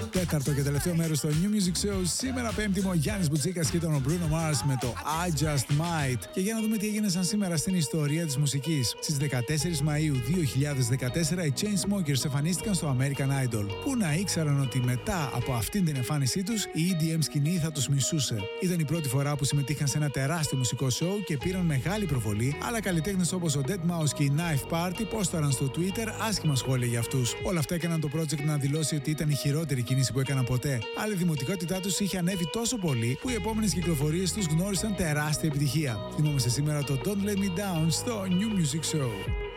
Τέταρτο και τελευταίο μέρος στο New Music Show. Σήμερα Πέμπτη ο Γιάννης Μπουτσίκας και τον Bruno Mars με το I Just Might. Και για να δούμε τι έγινε σαν σήμερα στην ιστορία της μουσικής. Στις 14 Μαΐου 2014 οι Chainsmokers εμφανίστηκαν στο American Idol. Που να ήξεραν ότι μετά από αυτήν την εμφάνισή τους η EDM σκηνή θα τους μισούσε. Ήταν η πρώτη φορά που συμμετείχαν σε ένα τεράστιο μουσικό show και πήραν μεγάλη προβολή, αλλά καλλιτέχνες όπως ο Deadmau5 και η Knife Party πόσταραν στο Twitter άσχημα σχόλια για αυτούς. Όλα αυτά έκαναν το project να δηλώσει ότι ήταν η χειρότερη κίνηση που έκαναν ποτέ. Αλλά η δημοτικότητά τους είχε ανέβει τόσο πολύ που οι επόμενες κυκλοφορίες τους γνώρισαν τεράστια επιτυχία. Θυμόμαστε σήμερα το Don't Let Me Down στο New Music Show.